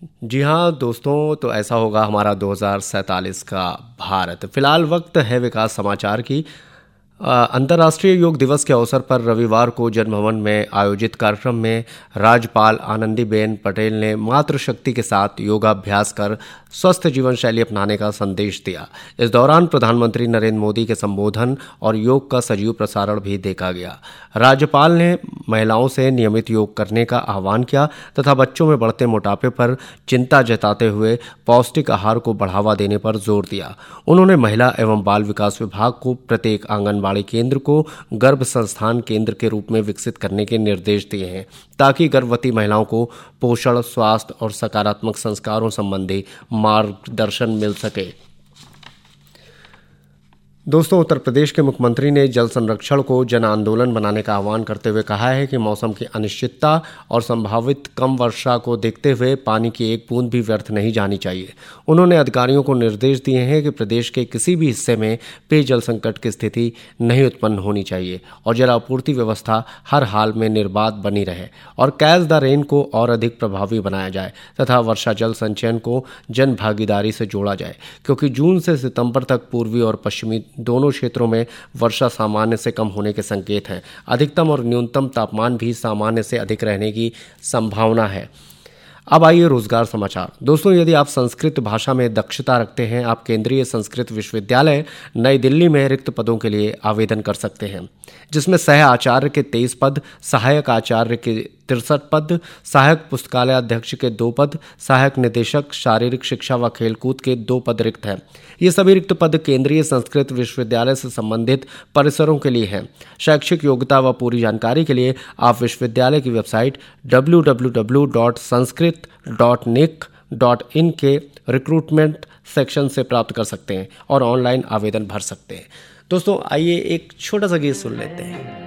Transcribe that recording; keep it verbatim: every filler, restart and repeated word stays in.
जी हाँ दोस्तों, तो ऐसा होगा हमारा दो हज़ार सैंतालीस का भारत। फिलहाल वक्त है विकास समाचार की। अ, अंतर्राष्ट्रीय योग दिवस के अवसर पर रविवार को जनभवन में आयोजित कार्यक्रम में राज्यपाल आनंदीबेन पटेल ने मातृशक्ति के साथ योगाभ्यास कर स्वस्थ जीवन शैली अपनाने का संदेश दिया। इस दौरान प्रधानमंत्री नरेंद्र मोदी के संबोधन और योग का सजीव प्रसारण भी देखा गया। राज्यपाल ने महिलाओं से नियमित योग करने का आह्वान किया तथा बच्चों में बढ़ते मोटापे पर चिंता जताते हुए पौष्टिक आहार को बढ़ावा देने पर जोर दिया। उन्होंने महिला एवं बाल विकास विभाग को प्रत्येक आंगनबाड़ी केंद्र को गर्भ संस्थान केंद्र के रूप में विकसित करने के निर्देश दिए हैं, ताकि गर्भवती महिलाओं को पोषण, स्वास्थ्य और सकारात्मक संस्कारों संबंधी मार्गदर्शन मिल सके। दोस्तों, उत्तर प्रदेश के मुख्यमंत्री ने जल संरक्षण को जन आंदोलन बनाने का आह्वान करते हुए कहा है कि मौसम की अनिश्चितता और संभावित कम वर्षा को देखते हुए पानी की एक बूंद भी व्यर्थ नहीं जानी चाहिए। उन्होंने अधिकारियों को निर्देश दिए हैं कि प्रदेश के किसी भी हिस्से में पेयजल संकट की स्थिति नहीं उत्पन्न होनी चाहिए और जल आपूर्ति व्यवस्था हर हाल में निर्बाध बनी रहे और कैच द रेन को और अधिक प्रभावी बनाया जाए तथा वर्षा जल संचयन को जन भागीदारी से जोड़ा जाए, क्योंकि जून से सितंबर तक पूर्वी और पश्चिमी दोनों क्षेत्रों में वर्षा सामान्य से कम होने के संकेत हैं। अधिकतम और न्यूनतम तापमान भी सामान्य से अधिक रहने की संभावना है। अब आइए रोजगार समाचार। दोस्तों, यदि आप संस्कृत भाषा में दक्षता रखते हैं, आप केंद्रीय संस्कृत विश्वविद्यालय नई दिल्ली में रिक्त पदों के लिए आवेदन कर सकते हैं, जिसमें सह आचार्य के तेईस पद, सहायक आचार्य के तिरसठ पद, सहायक पुस्तकालय अध्यक्ष के दो पद, सहायक निदेशक शारीरिक शिक्षा व खेलकूद के दो पद रिक्त हैं। ये सभी रिक्त पद केंद्रीय संस्कृत विश्वविद्यालय से संबंधित परिसरों के लिए हैं। शैक्षिक योग्यता व पूरी जानकारी के लिए आप विश्वविद्यालय की website W W W dot Sanskrit dot nic dot in के रिक्रूटमेंट सेक्शन से प्राप्त कर सकते हैं और ऑनलाइन आवेदन भर सकते हैं। दोस्तों, आइए एक छोटा सा गीत सुन लेते हैं।